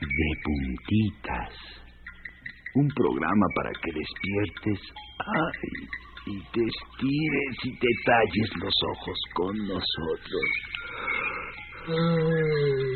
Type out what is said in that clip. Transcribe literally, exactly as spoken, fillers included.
de puntitas. Un programa para que despiertes, ay, y te estires y te talles los ojos con nosotros. Ay.